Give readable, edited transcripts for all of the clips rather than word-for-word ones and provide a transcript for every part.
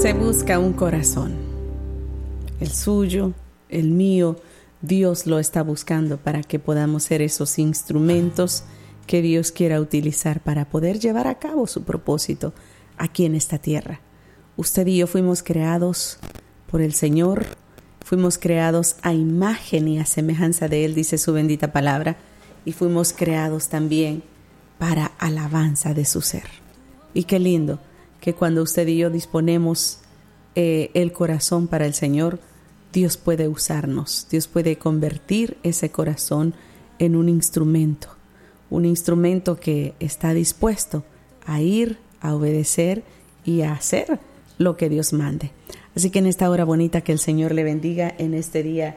Se busca un corazón, el suyo, el mío. Dios lo está buscando para que podamos ser esos instrumentos que Dios quiera utilizar para poder llevar a cabo su propósito aquí en esta tierra. Usted y yo fuimos creados por el Señor, fuimos creados a imagen y a semejanza de Él, dice su bendita palabra, y fuimos creados también para alabanza de su ser. Y qué lindo que cuando usted y yo disponemos el corazón para el Señor, Dios puede usarnos, Dios puede convertir ese corazón en un instrumento que está dispuesto a ir, a obedecer y a hacer lo que Dios mande. Así que en esta hora bonita, que el Señor le bendiga en este día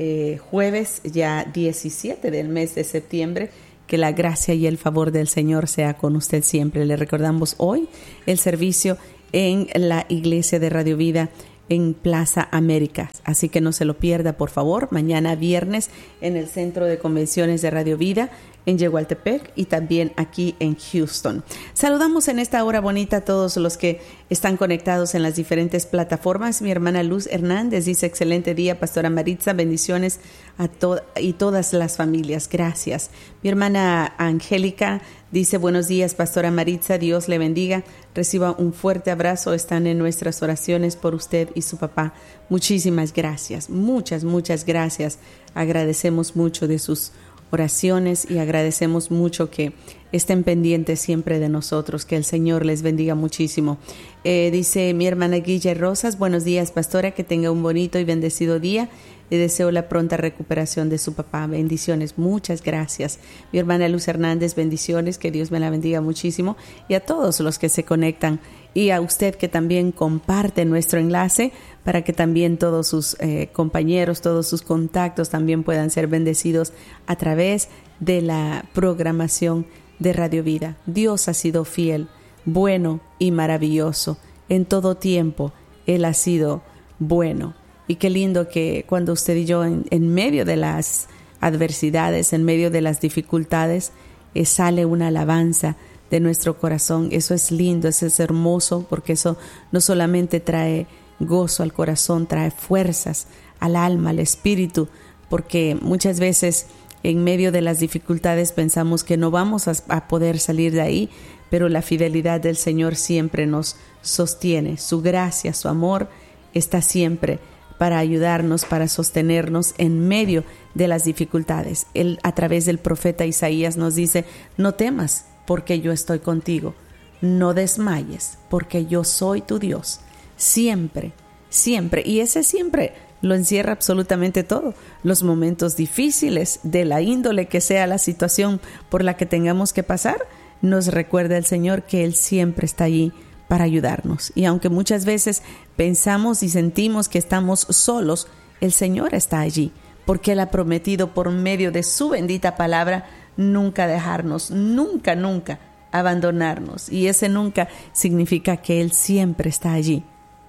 jueves, ya 17 del mes de septiembre. Que la gracia y el favor del Señor sea con usted siempre. Le recordamos hoy el servicio en la iglesia de Radio Vida en Plaza América. Así que no se lo pierda, por favor. Mañana viernes en el Centro de Convenciones de Radio Vida en Yehualtepec y también aquí en Houston. Saludamos en esta hora bonita a todos los que están conectados en las diferentes plataformas. Mi hermana Luz Hernández dice: excelente día, Pastora Maritza, bendiciones a todas las familias, gracias. Mi hermana Angélica dice: buenos días, Pastora Maritza, Dios le bendiga, reciba un fuerte abrazo, están en nuestras oraciones por usted y su papá. Muchísimas gracias, muchas gracias. Agradecemos mucho de sus oraciones y agradecemos mucho que estén pendientes siempre de nosotros. Que el Señor les bendiga muchísimo. Dice mi hermana Guilla Rosas: buenos días, pastora, que tenga un bonito y bendecido día. Le deseo la pronta recuperación de su papá. Bendiciones, muchas gracias. Mi hermana Luz Hernández, bendiciones, que Dios me la bendiga muchísimo. Y a todos los que se conectan y a usted que también comparte nuestro enlace para que también todos sus compañeros, todos sus contactos también puedan ser bendecidos a través de la programación de Radio Vida. Dios ha sido fiel, bueno y maravilloso. En todo tiempo Él ha sido bueno. Y qué lindo que cuando usted y yo en medio de las adversidades, en medio de las dificultades, sale una alabanza de nuestro corazón. Eso es lindo, eso es hermoso, porque eso no solamente trae gozo al corazón, trae fuerzas al alma, al espíritu, porque muchas veces en medio de las dificultades pensamos que no vamos a poder salir de ahí, pero la fidelidad del Señor siempre nos sostiene. Su gracia, su amor está siempre para ayudarnos, para sostenernos en medio de las dificultades. Él, a través del profeta Isaías, nos dice: no temas, porque yo estoy contigo. No desmayes, porque yo soy tu Dios. Siempre, siempre. Y ese siempre lo encierra absolutamente todo. Los momentos difíciles, de la índole que sea la situación por la que tengamos que pasar, nos recuerda el Señor que Él siempre está allí para ayudarnos. Y aunque muchas veces pensamos y sentimos que estamos solos, el Señor está allí, porque Él ha prometido por medio de su bendita palabra nunca dejarnos, nunca abandonarnos. Y ese nunca significa que Él siempre está allí.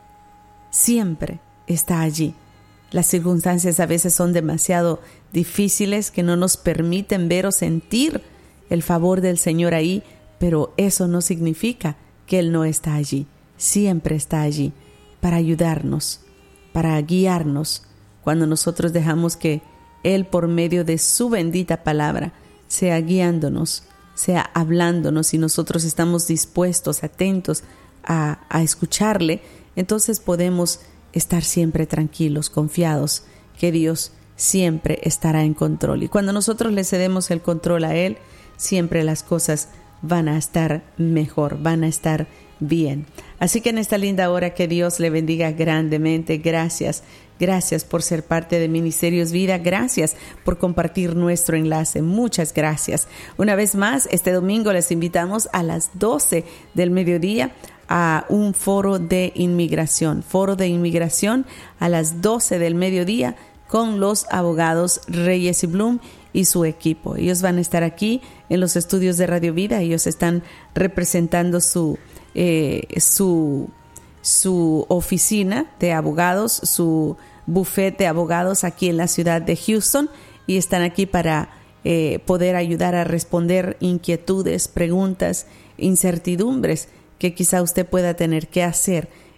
Siempre está allí. Las circunstancias a veces son demasiado difíciles que no nos permiten ver o sentir el favor del Señor ahí, pero eso no significa que Él no está allí. Siempre está allí para ayudarnos, para guiarnos, cuando nosotros dejamos que Él, por medio de su bendita palabra, sea guiándonos, sea hablándonos, y nosotros estamos dispuestos, atentos a escucharle. Entonces podemos estar siempre tranquilos, confiados que Dios siempre estará en control. Y cuando nosotros le cedemos el control a Él, siempre las cosas van a estar mejor, van a estar bien. Así que en esta linda hora, que Dios le bendiga grandemente. Gracias por ser parte de Ministerios Vida. Gracias por compartir nuestro enlace. Muchas gracias. Una vez más, este domingo les invitamos a las 12 del mediodía a un foro de inmigración. Foro de inmigración a las 12 del mediodía con los abogados Reyes y Bloom y su equipo. Ellos van a estar aquí en los estudios de Radio Vida. Ellos están representando su oficina de abogados, su bufete de abogados aquí en la ciudad de Houston, y están aquí para poder ayudar a responder inquietudes, preguntas, incertidumbres que quizá usted pueda tener que hacer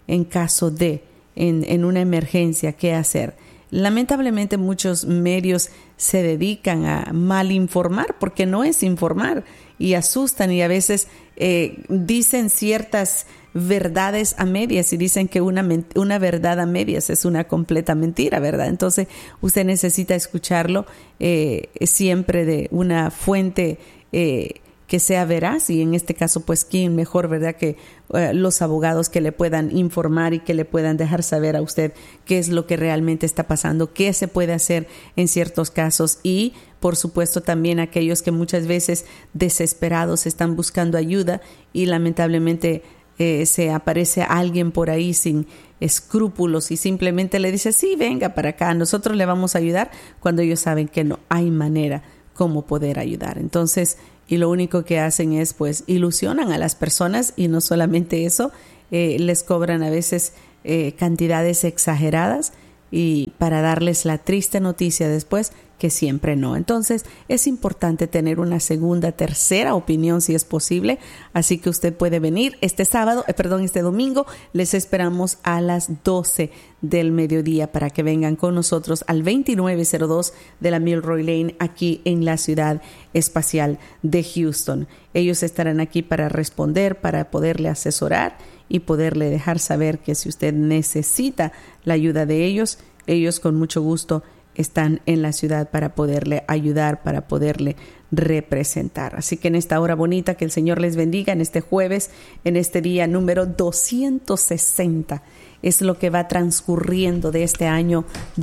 en caso de, en una emergencia, qué hacer. Lamentablemente muchos medios se dedican a mal informar, porque no es informar, y asustan, y a veces dicen ciertas verdades a medias y dicen que una verdad a medias es una completa mentira, ¿verdad? Entonces usted necesita escucharlo siempre de una fuente que sea veraz, y en este caso pues quién mejor, ¿verdad?, que los abogados que le puedan informar y que le puedan dejar saber a usted qué es lo que realmente está pasando, qué se puede hacer en ciertos casos, y por supuesto también aquellos que muchas veces desesperados están buscando ayuda y lamentablemente se aparece alguien por ahí sin escrúpulos y simplemente le dice, sí, venga para acá, nosotros le vamos a ayudar, cuando ellos saben que no hay manera cómo poder ayudar. Entonces, y lo único que hacen es pues ilusionan a las personas, y no solamente eso, les cobran a veces cantidades exageradas, y para darles la triste noticia después que siempre no. Entonces es importante tener una segunda, tercera opinión si es posible, así que usted puede venir este domingo. Les esperamos a las 12 del mediodía para que vengan con nosotros al 2902 de la Milroy Lane, aquí en la ciudad espacial de Houston. Ellos estarán aquí para responder, para poderle asesorar y poderle dejar saber que si usted necesita la ayuda de ellos con mucho gusto están en la ciudad para poderle ayudar, para poderle representar. Así que en esta hora bonita, que el Señor les bendiga en este jueves, en este día número 260, es lo que va transcurriendo de este año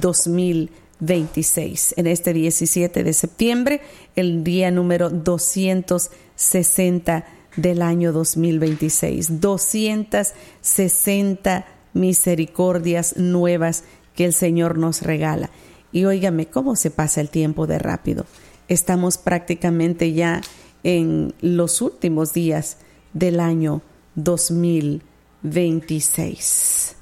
2026. En este 17 de septiembre, el día número 260 del año 2026. 260 misericordias nuevas que el Señor nos regala. Y óigame, cómo se pasa el tiempo de rápido. Estamos prácticamente ya en los últimos días del año 2026.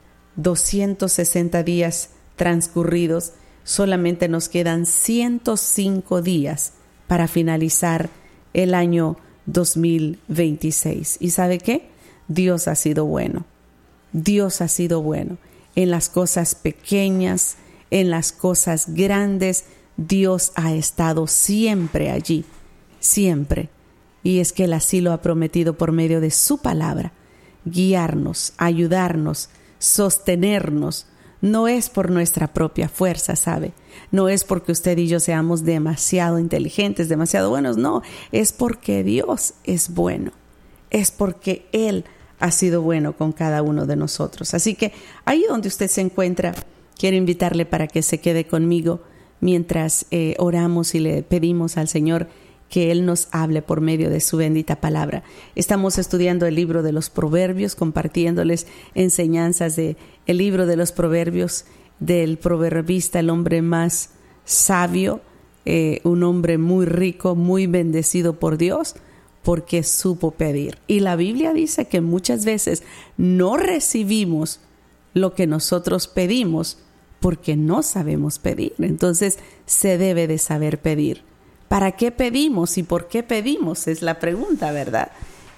260 días transcurridos. Solamente nos quedan 105 días para finalizar el año 2026. ¿Y sabe qué? Dios ha sido bueno. Dios ha sido bueno. En las cosas pequeñas, en las cosas grandes, Dios ha estado siempre allí, siempre. Y es que Él así lo ha prometido por medio de su palabra, guiarnos, ayudarnos, sostenernos. No es por nuestra propia fuerza, ¿sabe? No es porque usted y yo seamos demasiado inteligentes, demasiado buenos, no. Es porque Dios es bueno. Es porque Él ha sido bueno con cada uno de nosotros. Así que ahí donde usted se encuentra, quiero invitarle para que se quede conmigo mientras oramos y le pedimos al Señor que Él nos hable por medio de su bendita palabra. Estamos estudiando el libro de los Proverbios, compartiéndoles enseñanzas del libro de los Proverbios, del proverbista, el hombre más sabio, un hombre muy rico, muy bendecido por Dios, porque supo pedir. Y la Biblia dice que muchas veces no recibimos lo que nosotros pedimos porque no sabemos pedir. Entonces se debe de saber pedir. ¿Para qué pedimos y por qué pedimos? Es la pregunta, ¿verdad?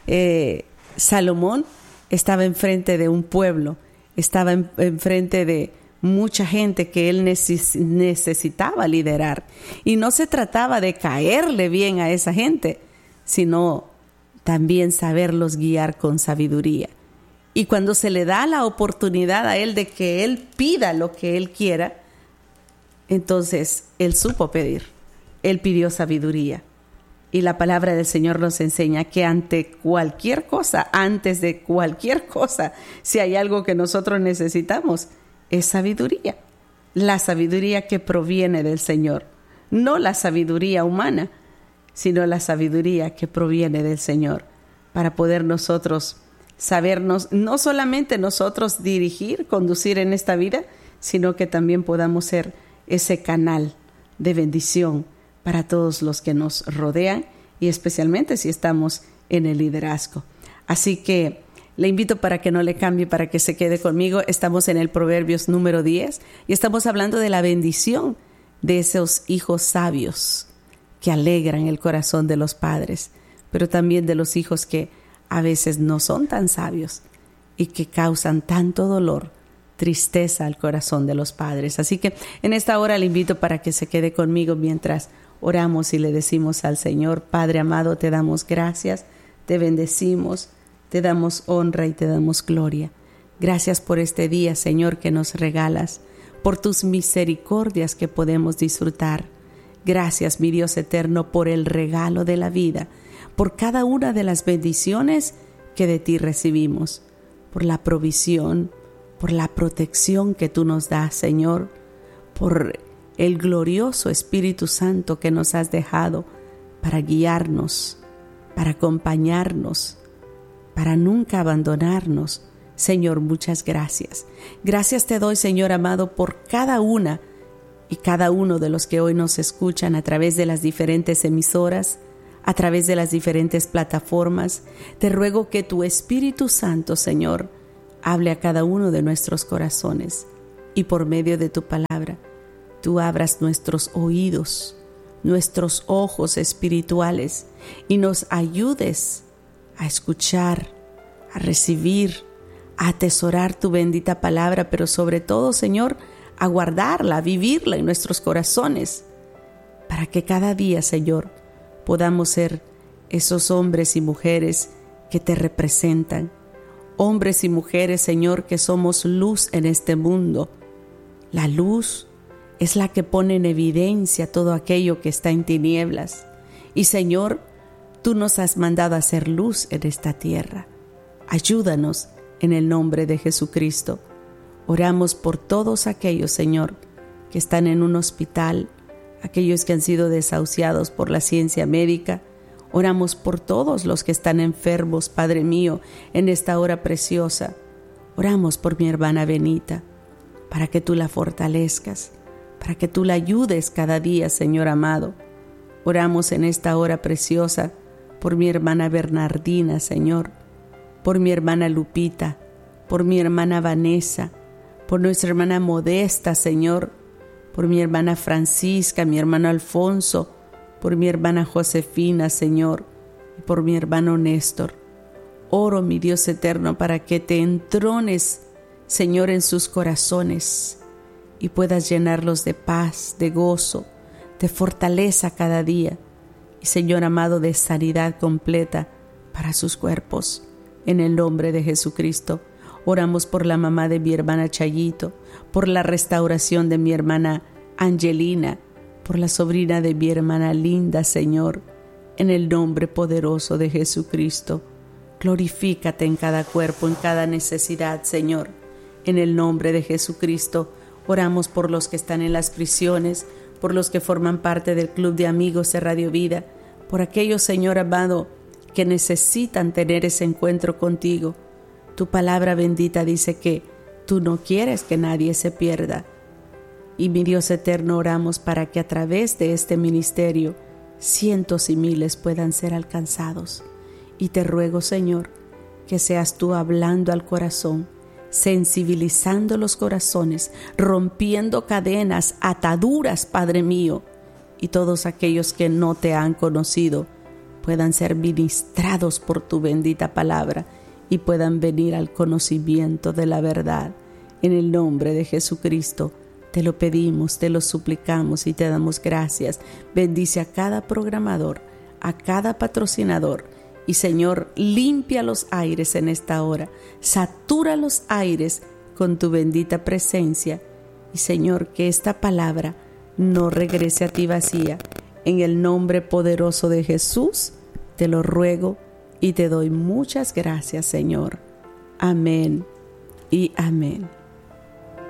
Salomón estaba enfrente de un pueblo, estaba enfrente de mucha gente que él necesitaba liderar. Y no se trataba de caerle bien a esa gente, sino también saberlos guiar con sabiduría. Y cuando se le da la oportunidad a él de que él pida lo que él quiera, entonces él supo pedir. Él pidió sabiduría. Y la palabra del Señor nos enseña que ante cualquier cosa, antes de cualquier cosa, si hay algo que nosotros necesitamos, es sabiduría. La sabiduría que proviene del Señor. No la sabiduría humana, sino la sabiduría que proviene del Señor, para poder nosotros sabernos, no solamente nosotros dirigir, conducir en esta vida, sino que también podamos ser ese canal de bendición para todos los que nos rodean, y especialmente si estamos en el liderazgo. Así que le invito para que no le cambie, para que se quede conmigo. Estamos en el Proverbios número 10 y estamos hablando de la bendición de esos hijos sabios que alegran el corazón de los padres, pero también de los hijos que a veces no son tan sabios y que causan tanto dolor, tristeza al corazón de los padres. Así que en esta hora le invito para que se quede conmigo mientras oramos y le decimos al Señor: Padre amado, te damos gracias, te bendecimos, te damos honra y te damos gloria. Gracias por este día, Señor, que nos regalas, por tus misericordias que podemos disfrutar. Gracias, mi Dios eterno, por el regalo de la vida, por cada una de las bendiciones que de ti recibimos, por la provisión, por la protección que tú nos das, Señor, por el glorioso Espíritu Santo que nos has dejado para guiarnos, para acompañarnos, para nunca abandonarnos. Señor, muchas gracias. Gracias te doy, Señor amado, por cada una y cada uno de los que hoy nos escuchan a través de las diferentes emisoras, a través de las diferentes plataformas. Te ruego que tu Espíritu Santo, Señor, hable a cada uno de nuestros corazones y por medio de tu palabra, tú abras nuestros oídos, nuestros ojos espirituales y nos ayudes a escuchar, a recibir, a atesorar tu bendita palabra, pero sobre todo, Señor, a guardarla, a vivirla en nuestros corazones, para que cada día, Señor, podamos ser esos hombres y mujeres que te representan. Hombres y mujeres, Señor, que somos luz en este mundo. La luz es la que pone en evidencia todo aquello que está en tinieblas. Y, Señor, tú nos has mandado a ser luz en esta tierra. Ayúdanos en el nombre de Jesucristo. Oramos por todos aquellos, Señor, que están en un hospital, aquellos que han sido desahuciados por la ciencia médica. Oramos por todos los que están enfermos, Padre mío, en esta hora preciosa. Oramos por mi hermana Benita, para que tú la fortalezcas, para que tú la ayudes cada día, Señor amado. Oramos en esta hora preciosa por mi hermana Bernardina, Señor, por mi hermana Lupita, por mi hermana Vanessa, por nuestra hermana Modesta, Señor, por mi hermana Francisca, mi hermano Alfonso, por mi hermana Josefina, Señor, y por mi hermano Néstor. Oro, mi Dios eterno, para que te entrones, Señor, en sus corazones y puedas llenarlos de paz, de gozo, de fortaleza cada día y, Señor amado, de sanidad completa para sus cuerpos. En el nombre de Jesucristo, oramos por la mamá de mi hermana Chayito, por la restauración de mi hermana Angelina, por la sobrina de mi hermana Linda, Señor, en el nombre poderoso de Jesucristo. Glorifícate en cada cuerpo, en cada necesidad, Señor. En el nombre de Jesucristo, oramos por los que están en las prisiones, por los que forman parte del Club de Amigos de Radio Vida, por aquellos, Señor amado, que necesitan tener ese encuentro contigo. Tu palabra bendita dice que tú no quieres que nadie se pierda. Y mi Dios eterno, oramos para que a través de este ministerio cientos y miles puedan ser alcanzados. Y te ruego, Señor, que seas tú hablando al corazón, sensibilizando los corazones, rompiendo cadenas, ataduras, Padre mío, y todos aquellos que no te han conocido puedan ser ministrados por tu bendita palabra y puedan venir al conocimiento de la verdad. En el nombre de Jesucristo te lo pedimos, te lo suplicamos y te damos gracias. Bendice a cada programador, a cada patrocinador y, Señor, limpia los aires en esta hora, satura los aires con tu bendita presencia y, Señor, que esta palabra no regrese a ti vacía. En el nombre poderoso de Jesús te lo ruego y te doy muchas gracias, Señor. Amén y amén.